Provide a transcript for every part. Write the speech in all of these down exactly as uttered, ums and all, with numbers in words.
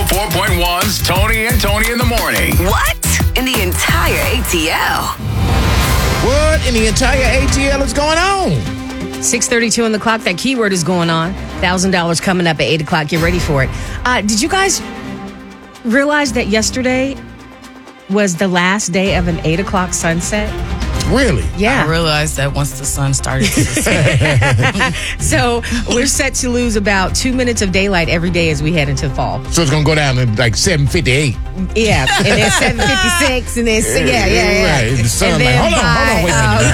four point one's Tony and Tony in the morning. What? In the entire A T L? What in the entire A T L is going on? six thirty-two on the clock. That keyword is going on. one thousand dollars coming up at eight o'clock. Get ready for it. Uh, did you guys realize that yesterday was the last day of an eight o'clock sunset? Really? Yeah. I realized that once the sun started to set. So we're set to lose about two minutes of daylight every day as we head into fall. So it's going to go down to like seven fifty-eight. Yeah. And then seven fifty-six. And then, yeah, yeah, yeah. Right. The sun And like, then hold on, hold on, wait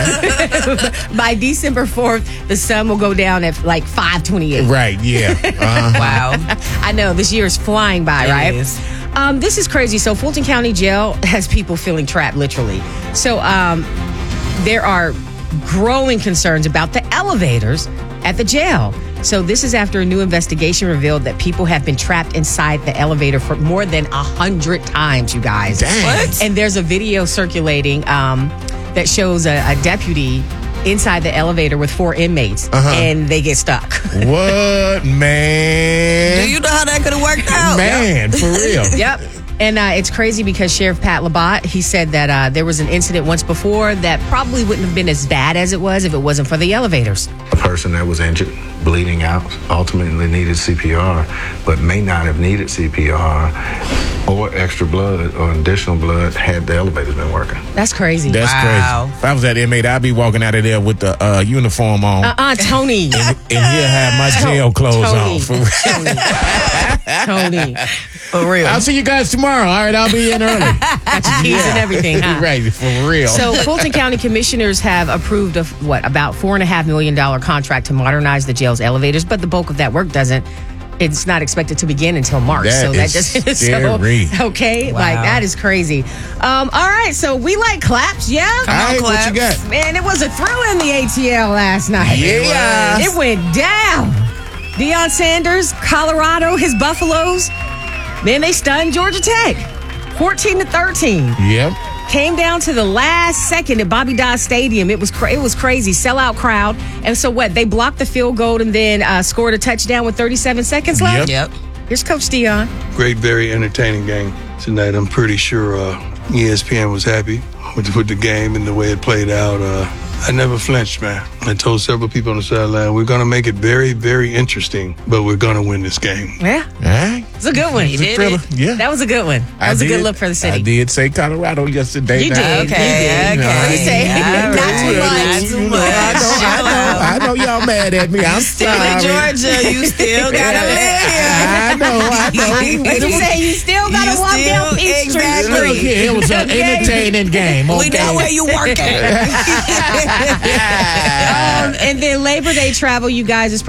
a minute. by, uh, by December fourth, the sun will go down at like five twenty-eight. Right, yeah. Uh-huh. Wow. I know, this year is flying by, It right? is. Um, this is crazy. So Fulton County Jail has people feeling trapped, literally. So um, there are growing concerns about the elevators at the jail. So this is after a new investigation revealed that people have been trapped inside the elevator for more than a hundred times, you guys. Dang. What? And there's a video circulating um, that shows a, a deputy inside the elevator with four inmates, Uh-huh. and they get stuck. What, man? Do you know how that could have worked out? Man, for real. Yep. And uh, it's crazy because Sheriff Pat Labatt, he said that uh, there was an incident once before that probably wouldn't have been as bad as it was if it wasn't for the elevators. A person that was injured, bleeding out, ultimately needed C P R, but may not have needed C P R or extra blood or additional blood had the elevators been working. That's crazy. That's Wow. crazy. If I was that inmate, I'd be walking out of there with the uh, uniform on. Uh-uh, Tony. And, and he'll have my jail clothes Tony. on. For real. Tony. For real. I'll see you guys tomorrow. All right, I'll be in early. Got your keys and everything, huh? Right, for real. So Fulton County commissioners have approved of what, about four and a half million dollar contract to modernize the jail's elevators, but the bulk of that work doesn't. It's not expected to begin until March. That so that is doesn't scary. so okay. Wow. Like that is crazy. Um, all right, so we like claps, yeah? All right, what you got? Man, it was a thrill in the A T L last night. Yeah. It went down. Deion Sanders, Colorado, his Buffaloes, man, they stunned Georgia Tech. fourteen to thirteen. Yep. Came down to the last second at Bobby Dodd Stadium. It was cra- it was crazy. Sellout crowd. And so what? They blocked the field goal and then uh, scored a touchdown with thirty-seven seconds left? Yep. Here's Coach Deion. Great, very entertaining game tonight. I'm pretty sure uh, E S P N was happy with, with the game and the way it played out. Uh, I never flinched, man. I told several people on the sideline, we're going to make it very, very interesting, but we're going to win this game. Yeah. All right. It's a good one. He did Thriller. it. Yeah. That was a good one. That I was a good did- look for the city. I did say Colorado yesterday. You Now, did. Okay, You did. okay. What you say? All Not right. too much. Not too You know, much. I know, I know, I know y'all mad at me. I'm Still sorry. in Georgia. You still got to live here. I know, I know. What you say? You still got to You walk still- down Peachtree exactly. Look Street. here, it was an Okay. entertaining game. Okay? We know where you work at. Um, and then Labor Day travel, you guys, is